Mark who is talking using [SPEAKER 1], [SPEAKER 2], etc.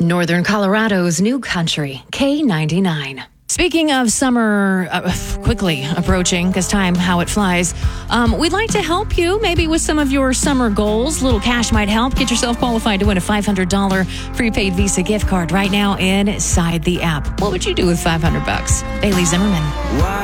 [SPEAKER 1] Northern Colorado's new country, K99. Speaking of summer quickly approaching, because time, how it flies, we'd like to help you maybe with some of your summer goals. Little cash might help. Get yourself qualified to win a $500 prepaid Visa gift card right now inside the app. What would you do with $500? Bailey Zimmerman.